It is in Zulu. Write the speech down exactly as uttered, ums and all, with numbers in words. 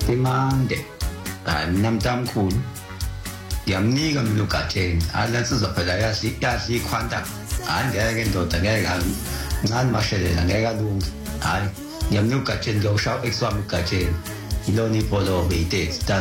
demande nam tam khulu ngiyamnika mina uGatheni ala sizophela yazi yazi ikhwanta angeke ndoda ngeke ngani mashelela ngeke alunge hayi ngiyamnika uGatheni ngiyoshawa ex wami uGatheni ilona ipolo beyitext